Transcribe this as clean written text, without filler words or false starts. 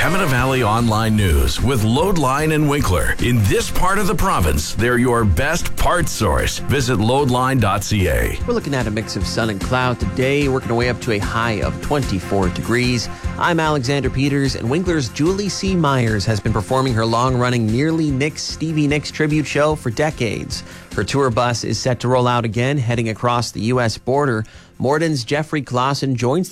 Pembina Valley Online News with Loadline and Winkler. In this part of the province, they're your best parts source. Visit loadline.ca. We're looking at a mix of sun and cloud today, working our way up to a high of 24 degrees. I'm Alexander Peters, and Winkler's Julie C. Myers has been performing her long-running Nearly Nicks Stevie Nicks tribute show for decades. Her tour bus is set to roll out again, heading across the U.S. border. Morden's Jeffrey Clausen joins